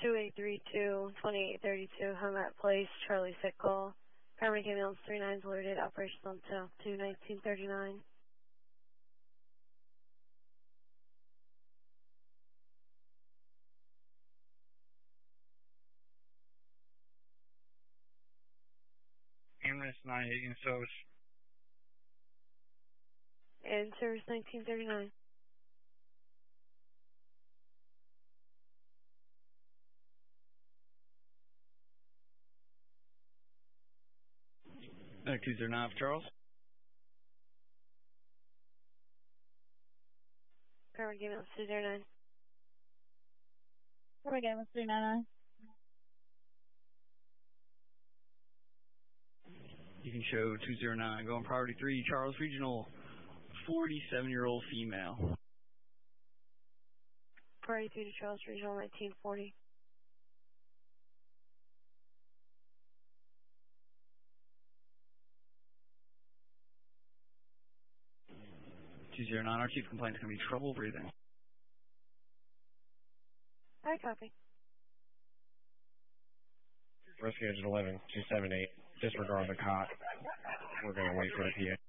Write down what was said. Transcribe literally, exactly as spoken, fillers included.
two eight three two, twenty-eight thirty-two, Hummel Place, Charlie Sickle. Paramedic ambulance three nines alerted, operational until two nineteen thirty-nine. Ambulance nine eight in service. In service nineteen thirty-nine. Uh, two zero nine, Charles. Paramedic ambulance two zero nine. Paramedic ambulance three nine nine. You can show two zero nine, going priority three, Charles Regional, forty-seven-year-old female. Priority three to Charles Regional nineteen forty. two zero nine, our chief complaint is going to be trouble breathing. I copy. Rescue Engine eleven, two seven eight, disregard the cot. We're going to wait for the P A.